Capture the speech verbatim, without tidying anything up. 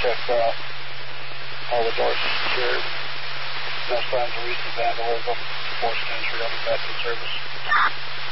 check uh, all the doors are secured. No signs of recent vandalism. Forced entry on the method service.